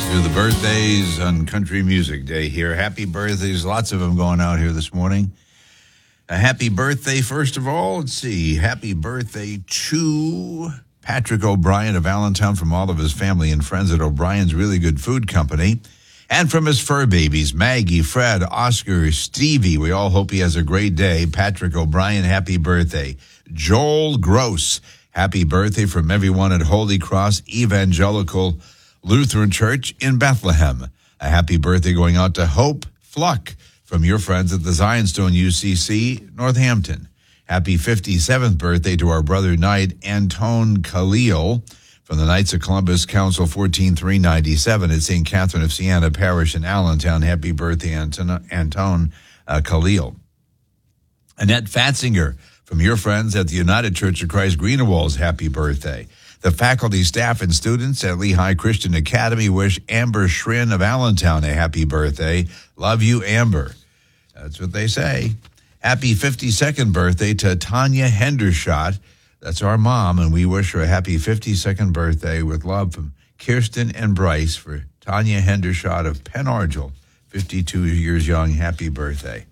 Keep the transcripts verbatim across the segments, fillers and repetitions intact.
Do the birthdays on Country Music Day here. Happy birthdays. Lots of them going out here this morning. A happy birthday, first of all. Let's see. Happy birthday to Patrick O'Brien of Allentown from all of his family and friends at O'Brien's Really Good Food Company. And from his fur babies, Maggie, Fred, Oscar, Stevie. We all hope he has a great day. Patrick O'Brien, happy birthday. Joel Gross, happy birthday from everyone at Holy Cross Evangelical Lutheran Church in Bethlehem. A happy birthday going out to Hope Fluck from your friends at the Zionstone U C C, Northampton. Happy fifty-seventh birthday to our brother Knight Antone Khalil from the Knights of Columbus Council fourteen three ninety-seven at Saint Catherine of Siena Parish in Allentown. Happy birthday, Anton, Antone uh, Khalil. Annette Fatzinger from your friends at the United Church of Christ Greenewalls, happy birthday. The faculty, staff, and students at Lehigh Christian Academy wish Amber Schrin of Allentown a happy birthday. Love you, Amber. That's what they say. Happy fifty-second birthday to Tanya Hendershot. That's our mom, and we wish her a happy fifty-second birthday with love from Kirsten and Bryce for Tanya Hendershot of Penn Argyl, fifty-two years young. Happy birthday.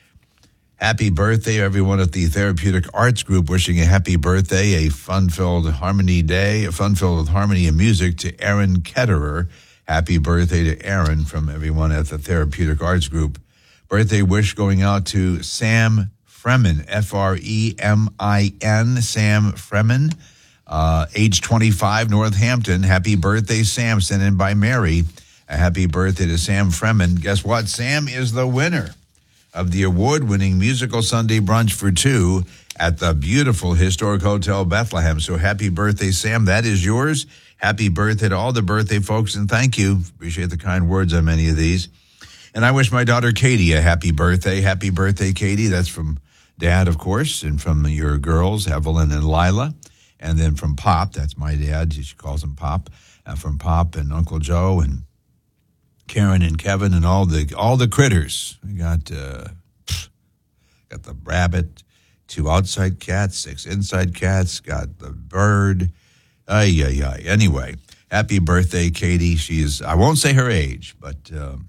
Happy birthday, everyone at the Therapeutic Arts Group, wishing a happy birthday, a fun-filled harmony day, a fun-filled with harmony and music to Aaron Ketterer. Happy birthday to Aaron from everyone at the Therapeutic Arts Group. Birthday wish going out to Sam Fremin, F R E M I N, Sam Fremin, uh, age twenty-five, Northampton. Happy birthday, Sam, sent in by Mary. A happy birthday to Sam Fremin. Guess what? Sam is the winner of the award-winning musical Sunday brunch for two at the beautiful Historic Hotel Bethlehem. So happy birthday, Sam. That is yours. Happy birthday to all the birthday folks, and thank you. Appreciate the kind words on many of these. And I wish my daughter Katie a happy birthday. Happy birthday, Katie. That's from Dad, of course, and from your girls, Evelyn and Lila. And then from Pop, that's my dad. She calls him Pop. Uh, from Pop and Uncle Joe and Karen and Kevin and all the all the critters. We got uh, got the rabbit, two outside cats, six inside cats. Got the bird. Ay ay ay. Anyway, happy birthday, Katie. She's I won't say her age, but um,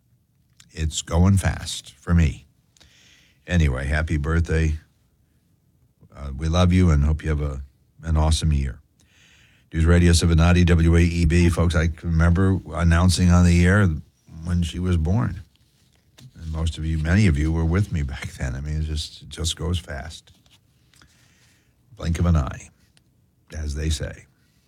it's going fast for me. Anyway, happy birthday. Uh, we love you and hope you have a an awesome year. News Radio seven ninety W A E B. Folks, I can remember announcing on the air when she was born. And most of you, many of you were with me back then. I mean, it just, it just goes fast. Blink of an eye, as they say.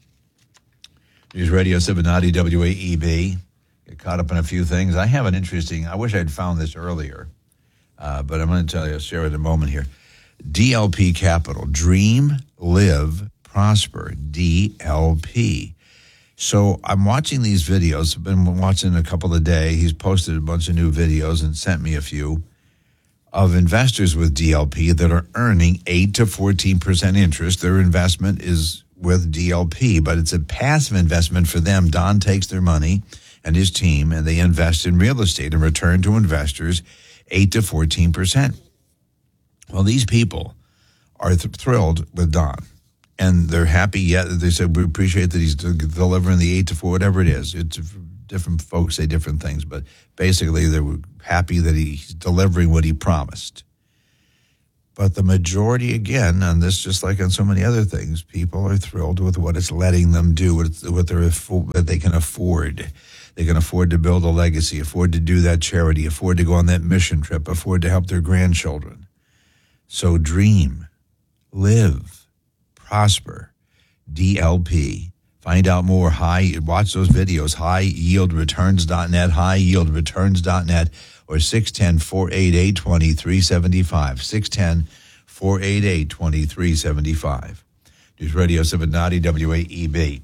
News Radio seven ninety W A E B. Get caught up in a few things. I have an interesting, I wish I'd found this earlier, uh, but I'm going to tell you, I'll share it in a moment here. D L P Capital, Dream, Live, Prosper, D L P. So I'm watching these videos. I've been watching a couple a day. He's posted a bunch of new videos and sent me a few of investors with D L P that are earning eight to fourteen percent interest. Their investment is with D L P, but it's a passive investment for them. Don takes their money and his team, and they invest in real estate and return to investors eight to fourteen percent. Well, these people are th- thrilled with Don. And they're happy yet. They said, we appreciate that he's delivering the eight to four, whatever it is. It's different folks say different things, but basically they were happy that he's delivering what he promised. But the majority, again, on this, just like on so many other things, people are thrilled with what it's letting them do, what, what they're that they can afford. They can afford to build a legacy, afford to do that charity, afford to go on that mission trip, afford to help their grandchildren. So dream, live, prosper, D L P. Find out more. High, watch those videos. high yield returns dot net, high yield returns dot net, or six one zero, four eight eight, two three seven five, six one zero, four eight eight, two three seven five. News Radio seven ninety W A E B.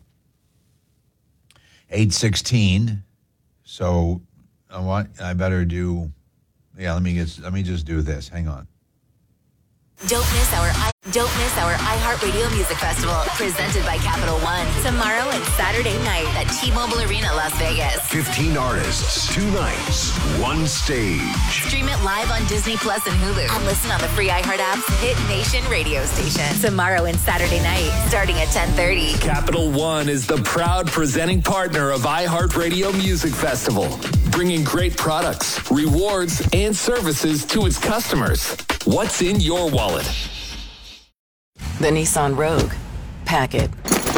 eight sixteen. So I want, I better do, yeah, let me get, let me just do this. Hang on. Don't miss our I- Don't miss our iHeartRadio Music Festival, presented by Capital One, tomorrow and Saturday night at T-Mobile Arena, Las Vegas. fifteen artists, two nights, one stage. Stream it live on Disney Plus and Hulu, and listen on the free iHeart app's Hit Nation radio station. Tomorrow and Saturday night, starting at ten thirty. Capital One is the proud presenting partner of iHeartRadio Music Festival, bringing great products, rewards, and services to its customers. What's in your wallet? The Nissan Rogue. Pack it.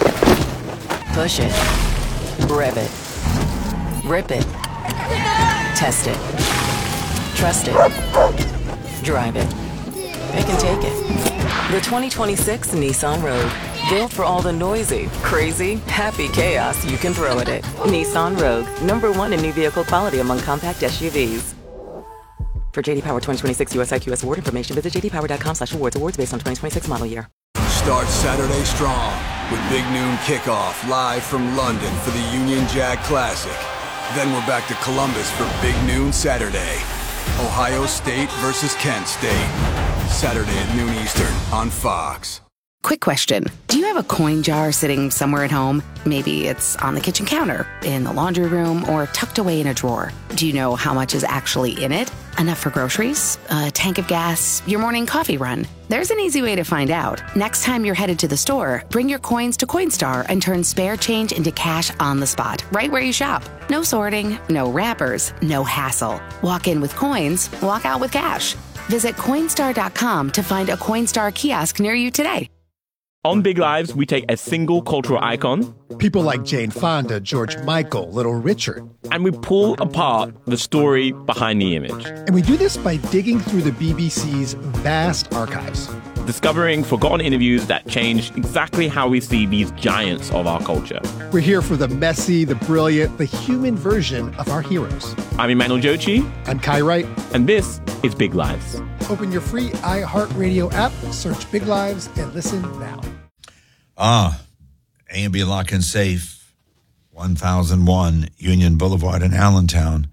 Push it. Rev it. Rip it. Test it. Trust it. Drive it. It can take it. The twenty twenty-six Nissan Rogue. Built for all the noisy, crazy, happy chaos you can throw at it. Nissan Rogue. Number one in new vehicle quality among compact S U Vs. For J D Power twenty twenty-six U S I Q S award information, visit jdpower.com slash awards. Awards based on twenty twenty-six model year. Start Saturday strong with Big Noon Kickoff live from London for the Union Jack Classic. Then we're back to Columbus for Big Noon Saturday. Ohio State versus Kent State. Saturday at noon Eastern on Fox. Quick question. Do you have a coin jar sitting somewhere at home? Maybe it's on the kitchen counter, in the laundry room, or tucked away in a drawer. Do you know how much is actually in it? Enough for groceries? A tank of gas? Your morning coffee run? There's an easy way to find out. Next time you're headed to the store, bring your coins to Coinstar and turn spare change into cash on the spot, right where you shop. No sorting, no wrappers, no hassle. Walk in with coins, walk out with cash. Visit Coinstar dot com to find a Coinstar kiosk near you today. On Big Lives, we take a single cultural icon, people like Jane Fonda, George Michael, Little Richard, and we pull apart the story behind the image. And we do this by digging through the B B C's vast archives, discovering forgotten interviews that changed exactly how we see these giants of our culture. We're here for the messy, the brilliant, the human version of our heroes. I'm Emmanuel Jochi. I'm Kai Wright. And this is Big Lives. Open your free iHeartRadio app, search Big Lives, and listen now. Ah, A and B Lock and Safe, one thousand one Union Boulevard in Allentown.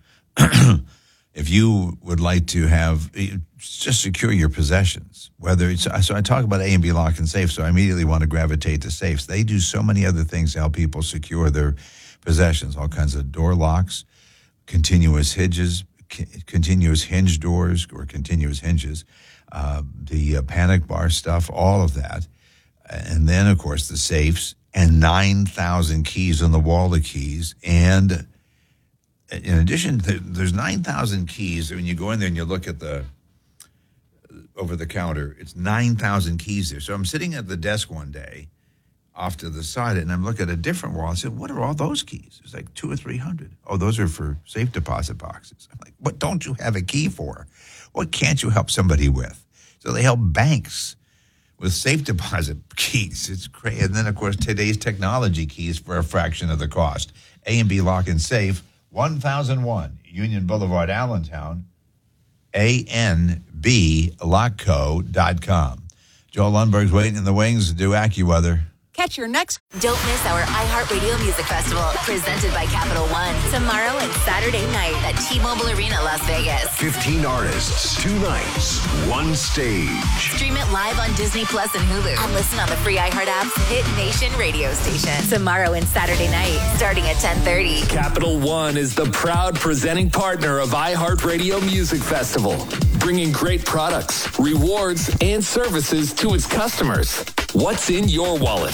If you would like to have, just secure your possessions, whether it's, so I talk about A and B Lock and Safe, so I immediately want to gravitate to safes. They do so many other things to help people secure their possessions, all kinds of door locks, continuous hinges, continuous hinge doors or continuous hinges, uh, the uh, panic bar stuff, all of that. And then, of course, the safes and nine thousand keys on the wall of keys. And in addition, there's nine thousand keys. When you go in there and you look at the over the counter, it's nine thousand keys there. So I'm sitting at the desk one day off to the side, and I'm looking at a different wall. I said, what are all those keys? It's like two or three hundred. Oh, those are for safe deposit boxes. I'm like, what don't you have a key for? What can't you help somebody with? So they help banks with safe deposit keys. It's great. And then, of course, today's technology keys for a fraction of the cost. A and B Lock and Safe, one thousand one Union Boulevard, Allentown, A N B lock co dot com. Joel Lundberg's waiting in the wings to do AccuWeather. Catch your next. Don't miss our iHeartRadio Music Festival, presented by Capital One, tomorrow and Saturday night at T-Mobile Arena, Las Vegas. fifteen artists, two nights, one stage. Stream it live on Disney Plus and Hulu, and listen on the free iHeart app's Hit Nation radio station. Tomorrow and Saturday night, starting at ten thirty. Capital One is the proud presenting partner of iHeartRadio Music Festival, bringing great products, rewards, and services to its customers. What's in your wallet?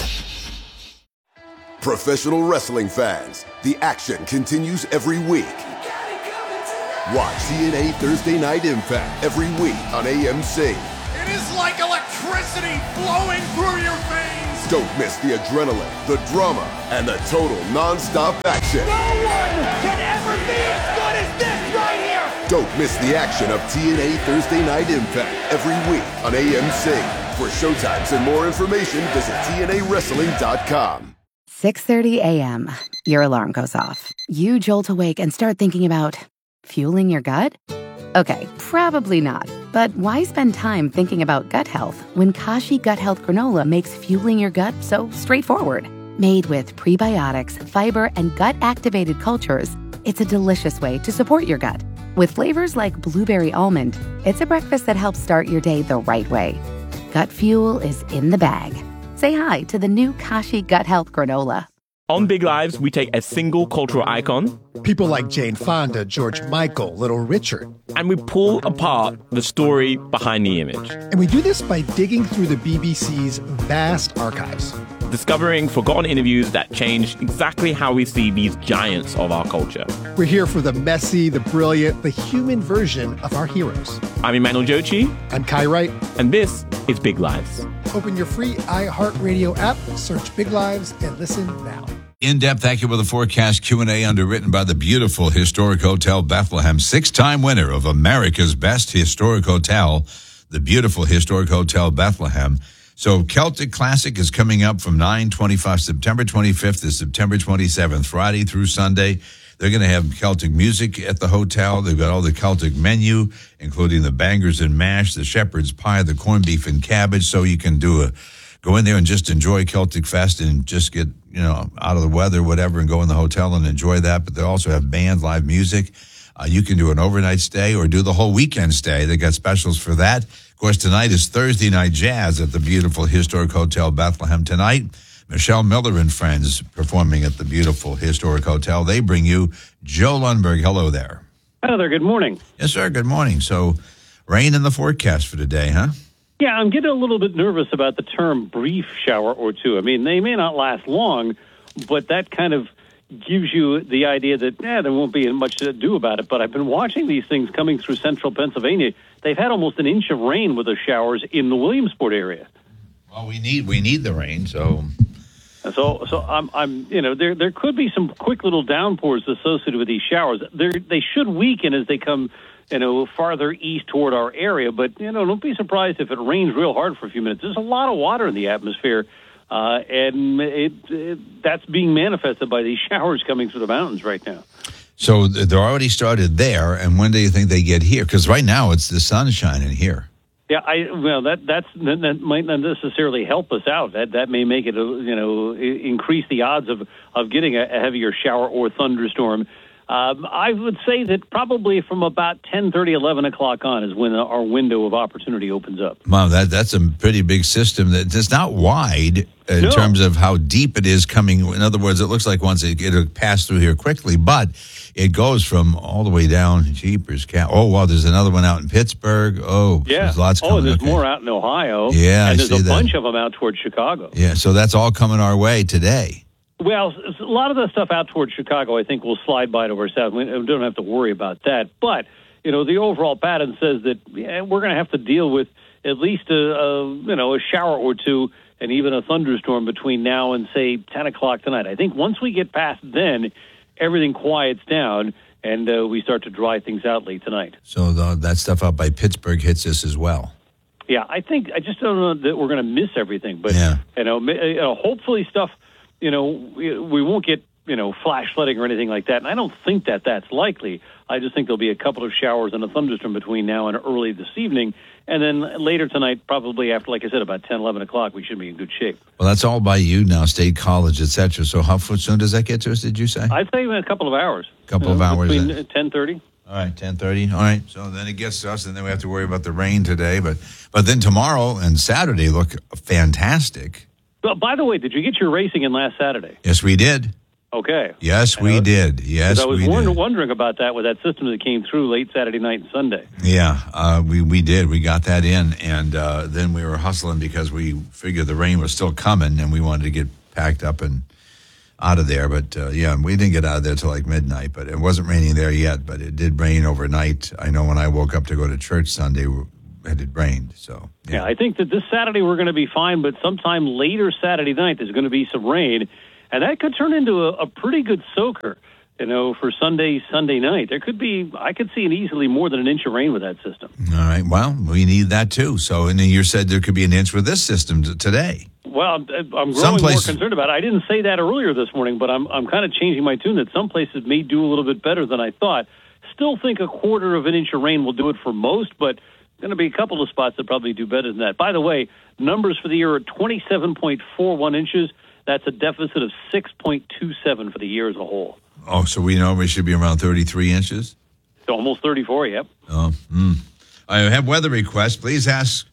Professional wrestling fans, the action continues every week. Watch T N A Thursday Night Impact every week on A M C. It is like electricity flowing through your veins. Don't miss the adrenaline, the drama, and the total non-stop action. No one can ever be as good as this right here. Don't miss the action of T N A Thursday Night Impact every week on A M C. For showtimes and more information, visit T N A wrestling dot com. six thirty a.m. Your alarm goes off. You jolt awake and start thinking about fueling your gut? Okay, probably not. But why spend time thinking about gut health when Kashi Gut Health Granola makes fueling your gut so straightforward? Made with prebiotics, fiber, and gut-activated cultures, it's a delicious way to support your gut. With flavors like blueberry almond, it's a breakfast that helps start your day the right way. gut fuel is in the bag. Say hi to the new Kashi Gut Health Granola. On Big Lives, we take a single cultural icon. People like Jane Fonda, George Michael, Little Richard. And we pull apart the story behind the image. And we do this by digging through the B B C's vast archives. Discovering forgotten interviews that changed exactly how we see these giants of our culture. We're here for the messy, the brilliant, the human version of our heroes. I'm Emmanuel Jochi. I'm Kai Wright. And this is Big Lives. Open your free iHeartRadio app, search Big Lives, and listen now. In-depth AccuWeather forecast Q and A underwritten by the beautiful Historic Hotel Bethlehem, six-time winner of America's Best Historic Hotel, the beautiful Historic Hotel Bethlehem. So Celtic Classic is coming up from nine twenty-five, September twenty-fifth to September twenty-seventh, Friday through Sunday. They're going to have Celtic music at the hotel. They've got all the Celtic menu, including the bangers and mash, the shepherd's pie, the corned beef and cabbage. So you can do a go in there and just enjoy Celtic Fest and just get, you know, out of the weather, whatever, and go in the hotel and enjoy that. But they also have band, live music. Uh, you can do an overnight stay or do the whole weekend stay. They got specials for that. Of course, tonight is Thursday Night Jazz at the beautiful Historic Hotel Bethlehem. Tonight, Michelle Miller and friends performing at the beautiful Historic Hotel. They bring you Joe Lundberg. Hello there. Hello there. Good morning. Yes, sir. Good morning. So, rain in the forecast for today, huh? Yeah, I'm getting a little bit nervous about the term brief shower or two. I mean, they may not last long, but that kind of gives you the idea that, yeah, there won't be much to do about it. But I've been watching these things coming through central Pennsylvania. They've had almost an inch of rain with the showers in the Williamsport area. Well, we need we need the rain, so... So, so I'm, I'm, you know, there there could be some quick little downpours associated with these showers. They're, they should weaken as they come, you know, farther east toward our area. But, you know, don't be surprised if it rains real hard for a few minutes. There's a lot of water in the atmosphere, uh, and it, it that's being manifested by these showers coming through the mountains right now. So they're already started there, and when do you think they get here? Because right now it's the sun shining here. Yeah, I well that that's that might not necessarily help us out. That that may make it, you know, increase the odds of of getting a, a heavier shower or thunderstorm. Um, I would say that probably from about ten thirty, eleven o'clock on is when our window of opportunity opens up. Wow, that that's a pretty big system. That it's not wide in no. terms of how deep it is coming. In other words, it looks like once it, it'll pass through here quickly, but it goes from all the way down. Jeepers, cow. Oh, wow, there's another one out in Pittsburgh. Oh, yeah. There's lots coming. Oh, there's okay. more out in Ohio. Yeah, and I there's see a that. bunch of them out towards Chicago. Yeah, so that's all coming our way today. Well, a lot of the stuff out towards Chicago, I think, will slide by to our south. We don't have to worry about that. But, you know, the overall pattern says that yeah, we're going to have to deal with at least a, a, you know, a shower or two and even a thunderstorm between now and, say, ten o'clock tonight. I think once we get past then, everything quiets down and uh, we start to dry things out late tonight. So the, that stuff out by Pittsburgh hits us as well. Yeah, I think, I just don't know that we're going to miss everything. But, yeah. you know, you know, hopefully stuff... You know, we, we won't get, you know, flash flooding or anything like that. And I don't think that that's likely. I just think there'll be a couple of showers and a thunderstorm between now and early this evening. And then later tonight, probably after, like I said, about ten, eleven o'clock, we should be in good shape. Well, that's all by you now, State College, et cetera. So how soon does that get to us, did you say? I'd say in a couple of hours. A couple you know, of hours. Between ten thirty. All right, ten thirty. All right, so then it gets to us, and then we have to worry about the rain today. But, but then tomorrow and Saturday look fantastic. Well, by the way, did you get your racing in last Saturday? Yes, we did. Okay. Yes, we did. Yes, I was we wonder, did. wondering about that with that system that came through late Saturday night and Sunday. Yeah, uh, we, we did. We got that in, and uh, then we were hustling because we figured the rain was still coming, and we wanted to get packed up and out of there. But, uh, yeah, we didn't get out of there till like midnight, but it wasn't raining there yet, but it did rain overnight. I know when I woke up to go to church Sunday, it had rained, so... Yeah. yeah, I think that this Saturday we're going to be fine, but sometime later Saturday night there's going to be some rain, and that could turn into a, a pretty good soaker, you know, for Sunday, Sunday night. There could be, I could see an easily more than an inch of rain with that system. All right, well, we need that too. So, and then you said there could be an inch with this system t- today. Well, I'm, I'm growing Some more places- concerned about it. I didn't say that earlier this morning, but I'm I'm kind of changing my tune that some places may do a little bit better than I thought. Still think a quarter of an inch of rain will do it for most, but going to be a couple of spots that probably do better than that. By the way, numbers for the year are twenty-seven point four one inches. That's a deficit of six point two seven for the year as a whole. Oh, so we know we should be around thirty-three inches? So almost thirty-four, yep. Oh, mm. I have weather requests. Please ask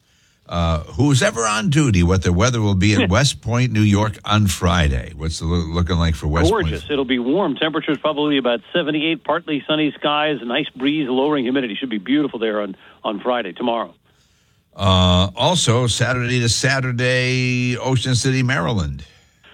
uh, who's ever on duty what the weather will be at West Point, New York on Friday. What's it lo- looking like for West Gorgeous. Point? It'll be warm. Temperatures probably about seventy-eight, partly sunny skies, a nice breeze, lowering humidity. Should be beautiful there on, on Friday, tomorrow. Uh, also, Saturday to Saturday, Ocean City, Maryland.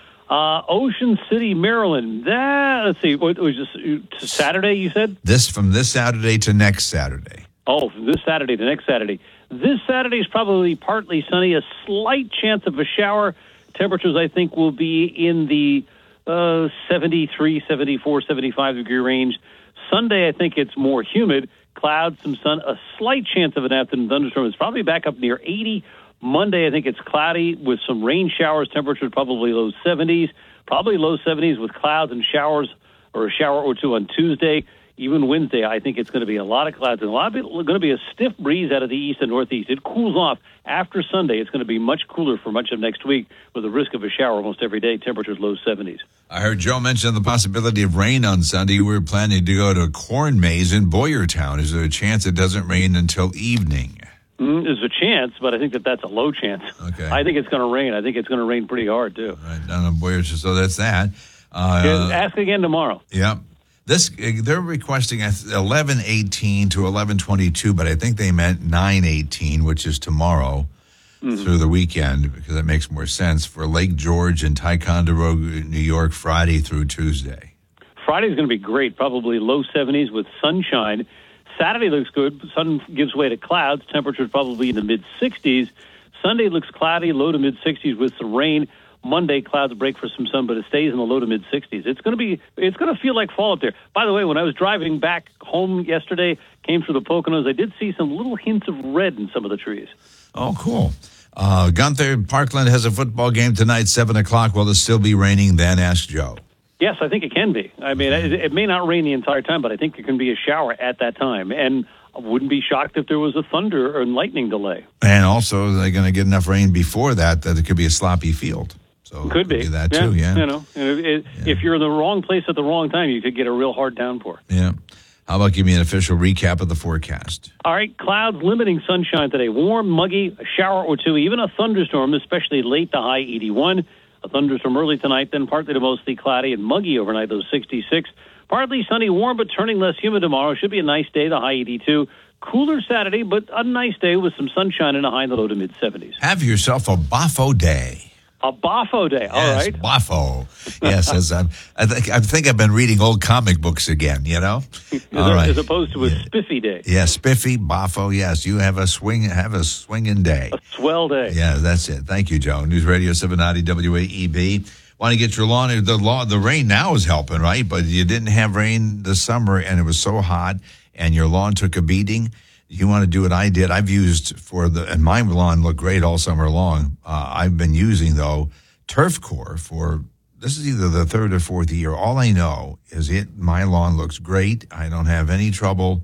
Uh, Ocean City, Maryland. That, let's see, what was this Saturday, you said? This from this Saturday to next Saturday. Oh, from this Saturday to next Saturday. This Saturday is probably partly sunny, a slight chance of a shower. Temperatures, I think, will be in the uh, seventy-three, seventy-four, seventy-five degree range. Sunday, I think it's more humid. Clouds, some sun, a slight chance of an afternoon thunderstorm. It's probably back up near eighty. Monday, I think it's cloudy with some rain showers. Temperatures probably low seventies, probably low seventies with clouds and showers, or a shower or two on Tuesday. Even Wednesday, I think it's going to be a lot of clouds and a lot of it going to be a stiff breeze out of the east and northeast. It cools off after Sunday. It's going to be much cooler for much of next week with a risk of a shower almost every day. Temperatures low seventies. I heard Joe mention the possibility of rain on Sunday. We were planning to go to a corn maze in Boyertown. Is there a chance it doesn't rain until evening? Mm, there's a chance, but I think that that's a low chance. Okay. I think it's going to rain. I think it's going to rain pretty hard, too. Right, down in Boyertown. So that's that. Uh, Yeah, ask again tomorrow. Yeah. This they're requesting eleven eighteen to eleven twenty-two, but I think they meant nine eighteen, which is tomorrow mm-hmm. through the weekend, because that makes more sense for Lake George and Ticonderoga, New York, Friday through Tuesday. Friday's going to be great, probably low seventies with sunshine. Saturday looks good. Sun gives way to clouds. Temperatures probably in the mid-sixties. Sunday looks cloudy, low to mid-sixties with some rain. Monday, clouds break for some sun, but it stays in the low to mid-sixties. It's going to be, it's going to feel like fall up there. By the way, when I was driving back home yesterday, came through the Poconos, I did see some little hints of red in some of the trees. Oh, cool. Uh, Gunther, Parkland has a football game tonight, seven o'clock. Will it still be raining then? Ask Joe. Yes, I think it can be. I mean, it, it may not rain the entire time, but I think it can be a shower at that time. And I wouldn't be shocked if there was a thunder or lightning delay. And also, they're going to get enough rain before that that it could be a sloppy field. So could, could be. be that too, yeah. You know, it, yeah. If you're in the wrong place at the wrong time, you could get a real hard downpour. Yeah. How about give me an official recap of the forecast? All right, clouds limiting sunshine today. Warm, muggy, a shower or two, even a thunderstorm, especially late to high eighty-one. A thunderstorm early tonight, then partly to mostly cloudy and muggy overnight, those sixty-six. Partly sunny, warm, but turning less humid tomorrow. Should be a nice day, the high eighty-two. Cooler Saturday, but a nice day with some sunshine and a high in the low to mid-seventies. Have yourself a Bafo day. A Bafo day, all yes, right. Bafo. Yes, as I'm, I think I think I've been reading old comic books again. You know, as, all right. as opposed to a yeah. spiffy day. Yeah, spiffy Bafo. Yes, you have a swing, have a swinging day. A swell day. Yeah, that's it. Thank you, Joe. News Radio seven ninety W A E B. Want to get your lawn? The lawn, the rain now is helping, right? But you didn't have rain this summer, and it was so hot, and your lawn took a beating. You want to do what I did? I've used for the, and my lawn looked great all summer long. Uh, I've been using though Turf Core for, this is either the third or fourth year. All I know is it, my lawn looks great. I don't have any trouble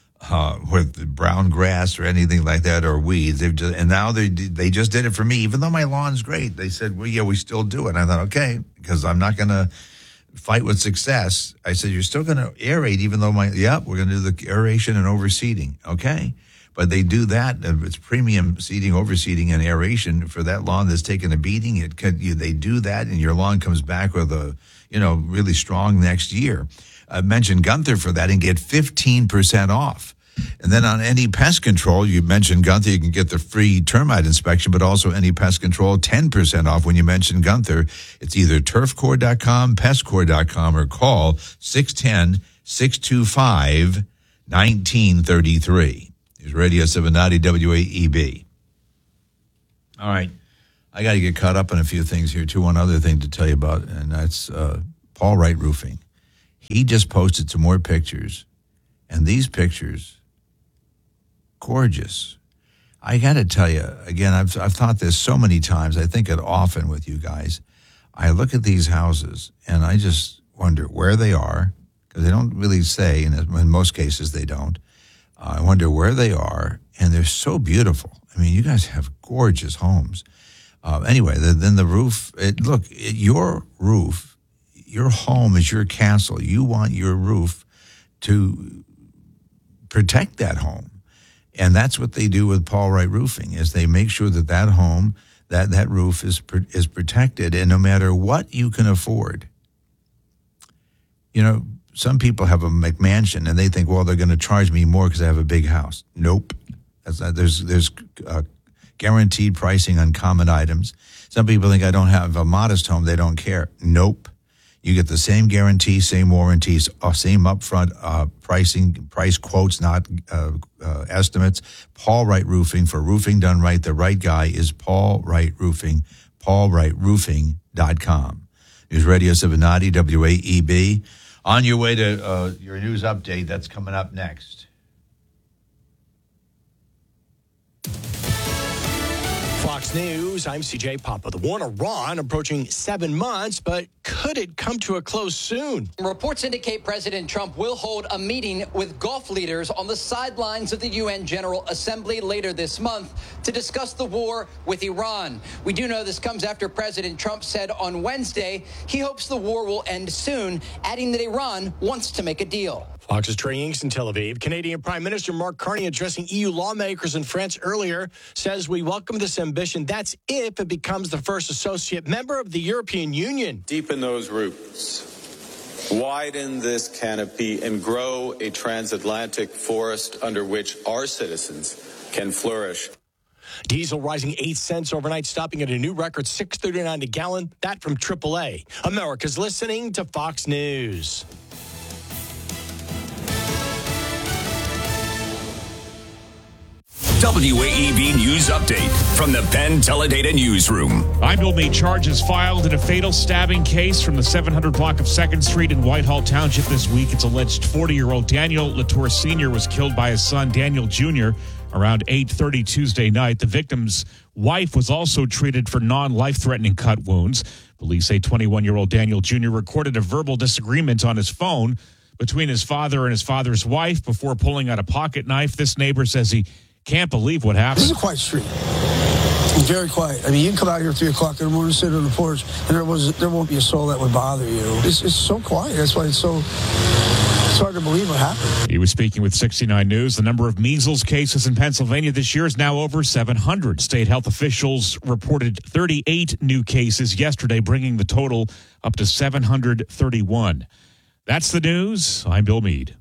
uh, with brown grass or anything like that or weeds. They've just, and now they they just did it for me, even though my lawn's great. They said, well, yeah, we still do it. And I thought, okay, because I'm not going to fight with success. I said, you're still going to aerate, even though my, yeah, we're going to do the aeration and overseeding. Okay. But they do that. It's premium seeding, overseeding, and aeration for that lawn that's taken a beating. It could, you, they do that, and your lawn comes back with a, you know, really strong next year. I mentioned Gunther for that and get fifteen percent off. And then on any pest control, you mentioned Gunther, you can get the free termite inspection, but also any pest control, ten percent off when you mention Gunther. It's either turf core dot com, pest core dot com, or call six one zero, six two five, one nine three three. It's Radio seven ninety W A E B. All right. I got to get caught up on a few things here, too. One other thing to tell you about, and that's uh, Paul Wright Roofing. He just posted some more pictures, and these pictures, gorgeous. I got to tell you, again, I've, I've thought this so many times. I think it often with you guys. I look at these houses, and I just wonder where they are, because they don't really say, and in most cases they don't. Uh, I wonder where they are, and they're so beautiful. I mean, you guys have gorgeous homes. Uh, anyway, the, then the roof, it, look, it, your roof, your home is your castle. You want your roof to protect that home. And that's what they do with Paul Wright Roofing, is they make sure that that home, that, that roof is is protected, and no matter what you can afford. You know, some people have a McMansion, and they think, well, they're going to charge me more because I have a big house. Nope. That's not, there's there's uh, guaranteed pricing on common items. Some people think I don't have a modest home, they don't care. Nope. You get the same guarantee, same warranties, uh, same upfront uh, pricing, price quotes, not uh, uh, estimates. Paul Wright Roofing, for roofing done right. The right guy is Paul Wright Roofing, paul wright roofing dot com. News Radio seven ninety W A E B. On your way to uh, your news update, that's coming up next. Fox News, I'm C J Papa. The war in Iran approaching seven months, but could it come to a close soon? Reports indicate President Trump will hold a meeting with Gulf leaders on the sidelines of the U N General Assembly later this month to discuss the war with Iran. We do know this comes after President Trump said on Wednesday he hopes the war will end soon, adding that Iran wants to make a deal. Fox's Trey Inks in Tel Aviv. Canadian Prime Minister Mark Carney addressing E U lawmakers in France earlier says we welcome this ambition. That's if it becomes the first associate member of the European Union. Deepen those roots, widen this canopy, and grow a transatlantic forest under which our citizens can flourish. Diesel rising eight cents overnight, stopping at a new record six thirty-nine a gallon. That from triple A. America's listening to Fox News. W A E B News Update from the Penn Teledata Newsroom. I'm Bill Meade. Charges filed in a fatal stabbing case from the seven hundred block of second Street in Whitehall Township this week. It's alleged forty-year-old Daniel Latour Senior was killed by his son, Daniel Junior, around eight thirty Tuesday night. The victim's wife was also treated for non-life-threatening cut wounds. Police say twenty-one-year-old Daniel Junior recorded a verbal disagreement on his phone between his father and his father's wife before pulling out a pocket knife. This neighbor says he can't believe what happened. This is a quiet street. Very quiet. I mean, you can come out here at three o'clock in the morning, sit on the porch, and there was there won't be a soul that would bother you. It's, it's so quiet. That's why it's so it's hard to believe what happened. He was speaking with sixty-nine News. The number of measles cases in Pennsylvania this year is now over seven hundred. State health officials reported thirty-eight new cases yesterday, bringing the total up to seven hundred thirty-one. That's the news. I'm Bill Meade.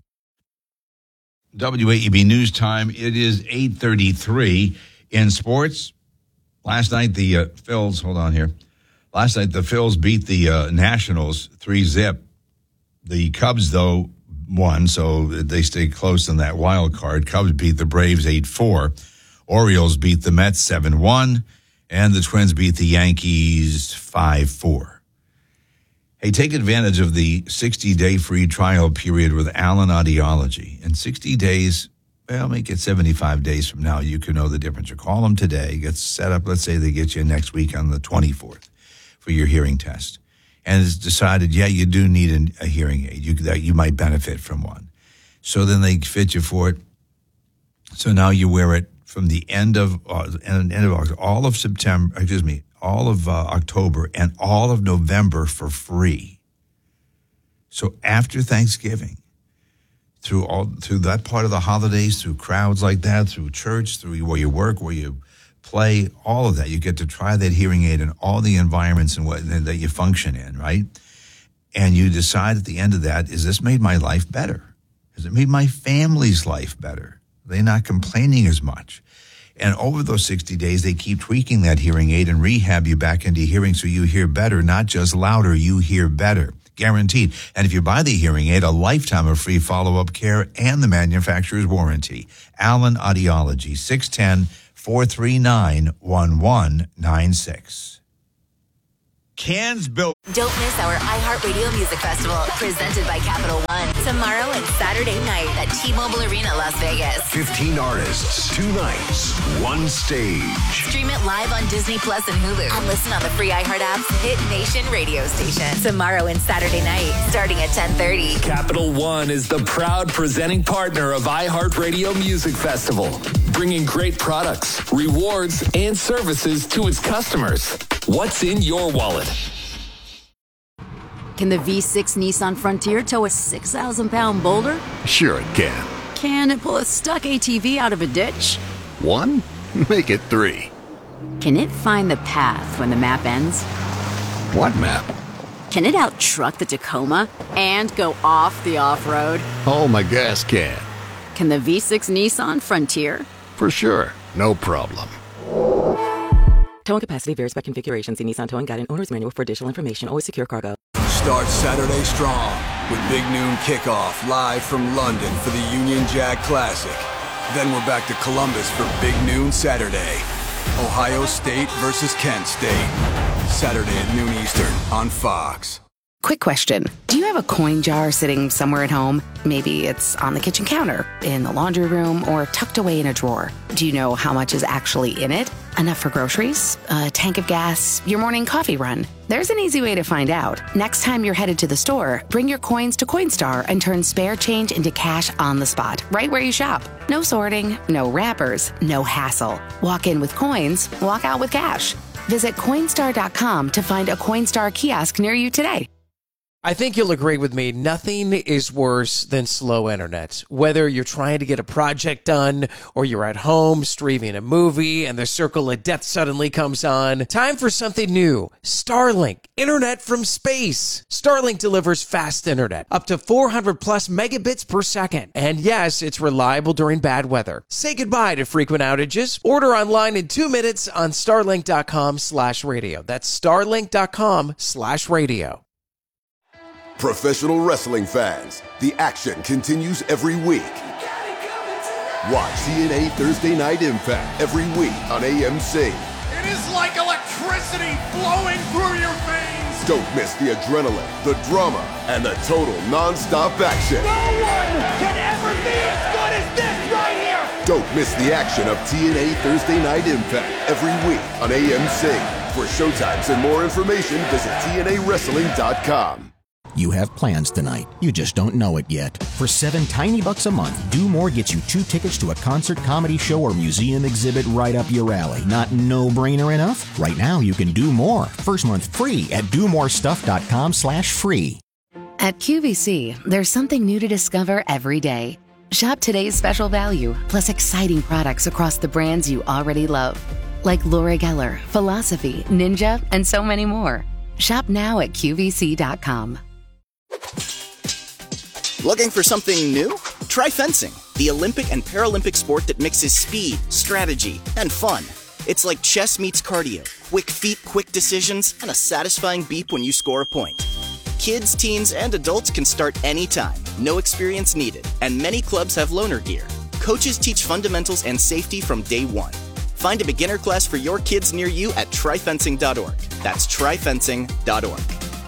W A E B News Time. It is eight thirty-three. In sports, last night the uh, Phils, hold on here. Last night the Phils beat the uh, Nationals three zip. The Cubs, though, won, so they stayed close in that wild card. Cubs beat the Braves eight four. Orioles beat the Mets seven one. And the Twins beat the Yankees five four. Hey, take advantage of the sixty-day free trial period with Allen Audiology. In sixty days, well, make it seventy-five days from now, you can know the difference. You call them today, get set up. Let's say they get you next week on the twenty-fourth for your hearing test. And it's decided, yeah, you do need an, a hearing aid. You, that you might benefit from one. So then they fit you for it. So now you wear it from the end of, uh, end of August, all of September, excuse me, all of uh, October and all of November for free. So after Thanksgiving, through all through that part of the holidays, through crowds like that, through church, through where you work, where you play, all of that, you get to try that hearing aid in all the environments and what that you function in, right? And you decide at the end of that, is this made my life better? Has it made my family's life better? Are they not complaining as much? And over those sixty days, they keep tweaking that hearing aid and rehab you back into hearing so you hear better, not just louder, you hear better. Guaranteed. And if you buy the hearing aid, a lifetime of free follow-up care and the manufacturer's warranty. Allen Audiology, six one zero, four three nine, one one nine six. Cans built. Don't miss our iHeartRadio Music Festival, presented by Capital One, tomorrow and Saturday night at T-Mobile Arena, Las Vegas. fifteen artists, two nights, one stage. Stream it live on Disney Plus and Hulu, and listen on the free iHeart app's Hit Nation radio station. Tomorrow and Saturday night, starting at ten thirty. Capital One is the proud presenting partner of iHeartRadio Music Festival, bringing great products, rewards, and services to its customers. What's in your wallet? Can the V six Nissan Frontier tow a six thousand pound boulder? Sure it can. Can it pull a stuck A T V out of a ditch? One? Make it three. Can it find the path when the map ends? What map? Can it out-truck the Tacoma and go off the off-road? Oh, my gas can. Can the V six Nissan Frontier? For sure. No problem. Towing capacity varies by configuration. See Nissan Towing Guide and Owner's Manual for additional information. Always secure cargo. Start Saturday strong with Big Noon Kickoff live from London for the Union Jack Classic. Then we're back to Columbus for Big Noon Saturday. Ohio State versus Kent State. Saturday at noon Eastern on Fox. Quick question. Do you have a coin jar sitting somewhere at home? Maybe it's on the kitchen counter, in the laundry room, or tucked away in a drawer. Do you know how much is actually in it? Enough for groceries? A tank of gas? Your morning coffee run? There's an easy way to find out. Next time you're headed to the store, bring your coins to Coinstar and turn spare change into cash on the spot, right where you shop. No sorting, no wrappers, no hassle. Walk in with coins, walk out with cash. Visit Coinstar dot com to find a Coinstar kiosk near you today. I think you'll agree with me. Nothing is worse than slow internet. Whether you're trying to get a project done or you're at home streaming a movie and the circle of death suddenly comes on, time for something new. Starlink, internet from space. Starlink delivers fast internet, up to four hundred plus megabits per second. And yes, it's reliable during bad weather. Say goodbye to frequent outages. Order online in two minutes on starlink dot com slash radio. That's starlink dot com slash radio. Professional wrestling fans, the action continues every week. Watch T N A Thursday Night Impact every week on A M C. It is like electricity flowing through your veins. Don't miss the adrenaline, the drama, and the total non-stop action. No one can ever be as good as this right here. Don't miss the action of T N A Thursday Night Impact every week on A M C. For showtimes and more information, visit T N A wrestling dot com. You have plans tonight. You just don't know it yet. For seven tiny bucks a month, Do More gets you two tickets to a concert, comedy show, or museum exhibit right up your alley. Not no-brainer enough? Right now, you can do more. First month free at do more stuff dot com slash free. At Q V C, there's something new to discover every day. Shop today's special value, plus exciting products across the brands you already love. Like Laura Geller, Philosophy, Ninja, and so many more. Shop now at Q V C dot com. Looking for something new? Try fencing, the Olympic and Paralympic sport that mixes speed, strategy, and fun. It's like chess meets cardio, quick feet, quick decisions, and a satisfying beep when you score a point. Kids, teens, and adults can start anytime, no experience needed, and many clubs have loaner gear. Coaches teach fundamentals and safety from day one. Find a beginner class for your kids near you at try fencing dot org. That's try fencing dot org.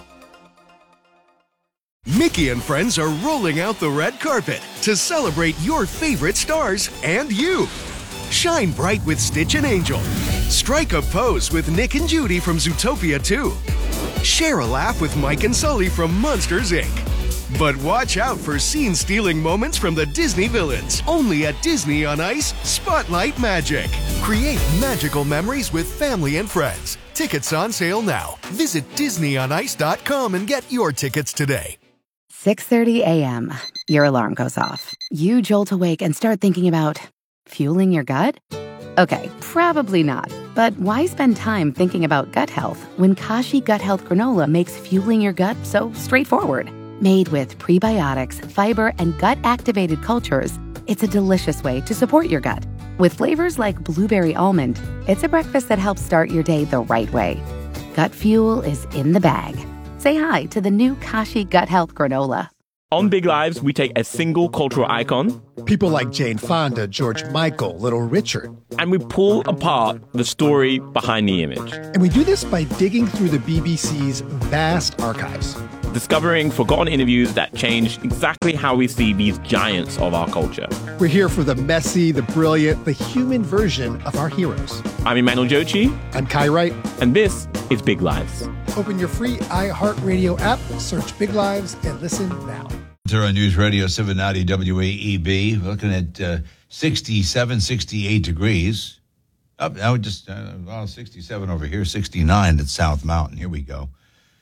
Mickey and friends are rolling out the red carpet to celebrate your favorite stars and you. Shine bright with Stitch and Angel. Strike a pose with Nick and Judy from Zootopia two. Share a laugh with Mike and Sully from Monsters, Incorporated. But watch out for scene-stealing moments from the Disney villains. Only at Disney on Ice Spotlight Magic. Create magical memories with family and friends. Tickets on sale now. Visit disney on ice dot com and get your tickets today. six thirty a.m. Your alarm goes off. You jolt awake and start thinking about fueling your gut? Okay, probably not. But why spend time thinking about gut health when Kashi Gut Health Granola makes fueling your gut so straightforward? Made with prebiotics, fiber, and gut-activated cultures, it's a delicious way to support your gut. With flavors like blueberry almond, it's a breakfast that helps start your day the right way. Gut fuel is in the bag. Say hi to the new Kashi Gut Health Granola. On Big Lives, we take a single cultural icon. People like Jane Fonda, George Michael, Little Richard. And we pull apart the story behind the image. And we do this by digging through the B B C's vast archives. Discovering forgotten interviews that change exactly how we see these giants of our culture. We're here for the messy, the brilliant, the human version of our heroes. I'm Emmanuel Jochi. I'm Kai Wright. And this is Big Lives. Open your free iHeartRadio app, search Big Lives, and listen now. Zero News Radio seven ninety W A E B. Looking at uh, sixty-seven, sixty-eight degrees. Up now, just uh, well, sixty-seven over here, sixty-nine at South Mountain. Here we go.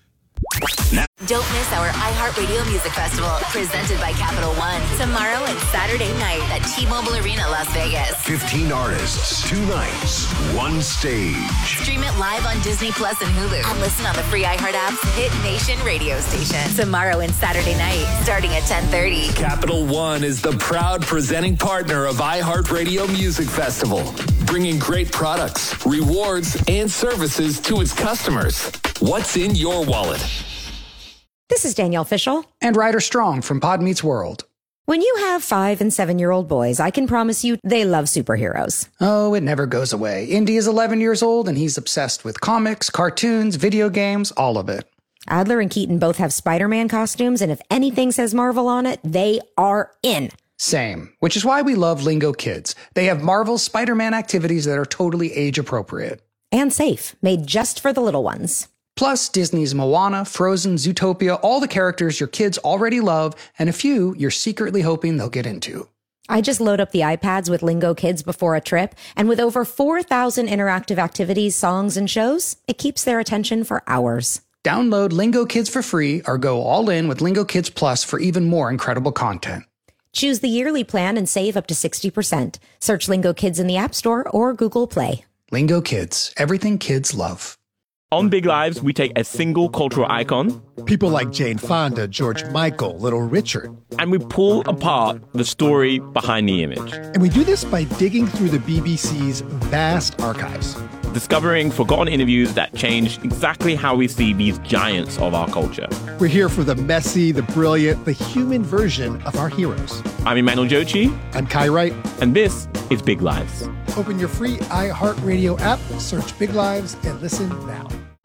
Don't miss our iHeartRadio Music Festival, presented by Capital One, tomorrow and Saturday night at T-Mobile Arena, Las Vegas. fifteen artists, two nights, one stage. Stream it live on Disney Plus and Hulu. And listen on the free iHeart app's Hit Nation radio station. Tomorrow and Saturday night, starting at ten thirty. Capital One is the proud presenting partner of iHeartRadio Music Festival, bringing great products, rewards, and services to its customers. What's in your wallet? This is Danielle Fishel. And Ryder Strong from Pod Meets World. When you have five and seven-year-old boys, I can promise you they love superheroes. Oh, it never goes away. Indy is eleven years old, and he's obsessed with comics, cartoons, video games, all of it. Adler and Keaton both have Spider-Man costumes, and if anything says Marvel on it, they are in. Same, which is why we love Lingo Kids. They have Marvel's Spider-Man activities that are totally age-appropriate. And safe, made just for the little ones. Plus, Disney's Moana, Frozen, Zootopia, all the characters your kids already love, and a few you're secretly hoping they'll get into. I just load up the iPads with Lingo Kids before a trip, and with over four thousand interactive activities, songs, and shows, it keeps their attention for hours. Download Lingo Kids for free or go all in with Lingo Kids Plus for even more incredible content. Choose the yearly plan and save up to sixty percent. Search Lingo Kids in the App Store or Google Play. Lingo Kids, everything kids love. On Big Lives, we take a single cultural icon, people like Jane Fonda, George Michael, Little Richard, and we pull apart the story behind the image. And we do this by digging through the B B C's vast archives, discovering forgotten interviews that changed exactly how we see these giants of our culture. We're here for the messy, the brilliant, the human version of our heroes. I'm Emmanuel Jochi. I'm Kai Wright. And this is Big Lives. Open your free iHeartRadio app, search Big Lives, and listen now.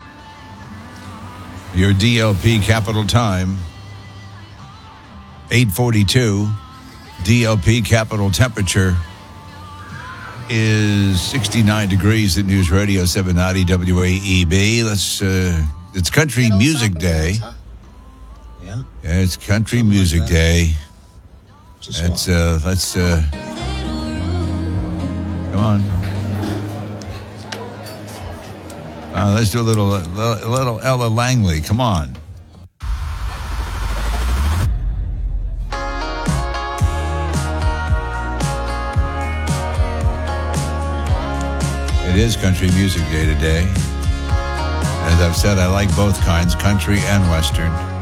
Your D L P Capital Time, eight forty-two. D L P Capital Temperature is sixty-nine degrees at News Radio seven ninety W A E B. Let's, uh, it's Country Music Day. Yeah. Yeah, it's Country Music Day. Let's, uh, let's, uh, come on. Uh, let's do a little, a little Ella Langley. Come on. It is Country Music Day today. As I've said, I like both kinds, country and Western.